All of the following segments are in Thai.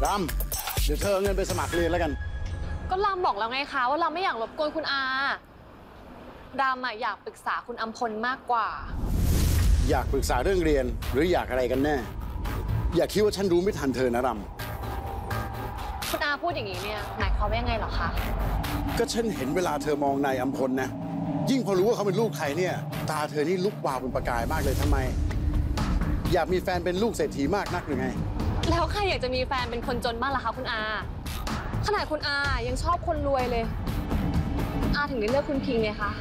รำเดี๋ยวเธอเอาเงินไปสมัครเรียนแล้วกันก็รำบอกแล้วไงคะว่าเราไม่อยากรบกวนคุณอารำอยากปรึกษาคุณอัมพลมากกว่าอยากปรึกษาเรื่องเรียนหรืออยากอะไรกันแน่อย่าคิดว่าฉันรู้ไม่ทันเธอนะรำคุณอาพูดอย่างนี้เนี่ยหมายความว่ายังไงหรอคะก็ฉันเห็นเวลาเธอมองนายอัมพลนะยิ่งพอรู้ว่าเขาเป็นลูกใครเนี่ยตาเธอนี่ลุกวาวเป็นประกายมากเลยทำไมอยากมีแฟนเป็นลูกเศรษฐีมากนักหรือไงแล้วใครอยากจะมีแฟนเป็นคนจนบ้างล่ะคะคุณอาขนาดคุณอายังชอบคนรวยเลยอาถึงได้เลือกคุณพิงไงคะ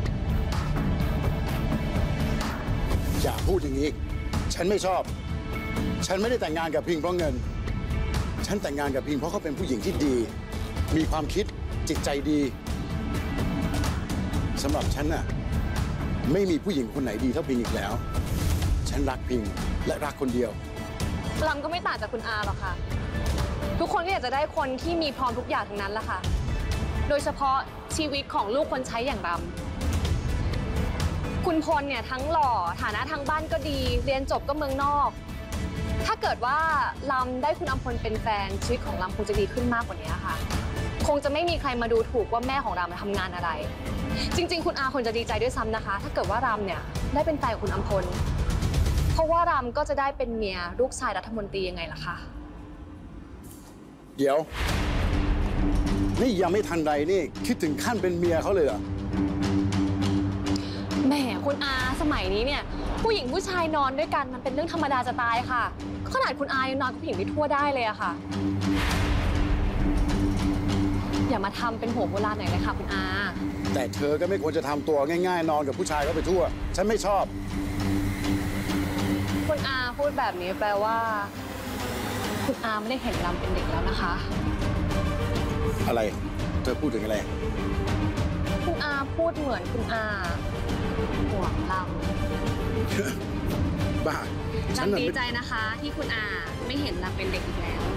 อย่าพูดอย่างนี้ฉันไม่ชอบฉันไม่ได้แต่งงานกับพิงเพราะเงินฉันแต่งงานกับพิงเพราะเขาเป็นผู้หญิงที่ดีมีความคิดจิตใจดีสำหรับฉันน่ะไม่มีผู้หญิงคนไหนดีเท่าพิงอีกแล้วฉันรักพิงและรักคนเดียวรำก็ไม่ต่างจากคุณอาหรอกค่ะทุกคนก็อยากจะได้คนที่มีพร้อมทุกอย่างทั้งนั้นแหละค่ะโดยเฉพาะชีวิตของลูกคนใช้อย่างรำคุณพลเนี่ยทั้งหล่อฐานะทางบ้านก็ดีเรียนจบก็เมืองนอกถ้าเกิดว่ารำได้คุณอัมพลเป็นแฟนชีวิตของรำคงจะดีขึ้นมากกว่านี้ค่ะคงจะไม่มีใครมาดูถูกว่าแม่ของรำทำงานอะไรจริงๆคุณอาควรจะดีใจด้วยซ้ำนะคะถ้าเกิดว่ารำเนี่ยได้เป็นแฟนกับคุณอัมพลเพราะว่ารำก็จะได้เป็นเมียลูกชายรัฐมนตรียังไงล่ะคะเดี๋ยวนี่ยังไม่ทันใดนี่คิดถึงขั้นเป็นเมียเขาเลยเหรอแหมคุณอาสมัยนี้เนี่ยผู้หญิงผู้ชายนอนด้วยกันมันเป็นเรื่องธรรมดาจะตายค่ะขนาดคุณอายังนอนกับผู้หญิงไม่ทั่วได้เลยอะค่ะอย่ามาทำเป็นหัวโบราณหน่อยเลยค่ะคุณอาแต่เธอก็ไม่ควรจะทำตัวง่ายๆนอนกับผู้ชายเขาไปทั่วฉันไม่ชอบคุณอาพูดแบบนี้แปลว่าคุณอาไม่ได้เห็นรำเป็นเด็กแล้วนะคะอะไรเธอพูดถึงอะไรคุณอาพูดเหมือนคุณอาห่วงรำบ้ารำดีใจนะคะที่คุณอาไม่เห็นรำเป็นเด็กอีกแล้ว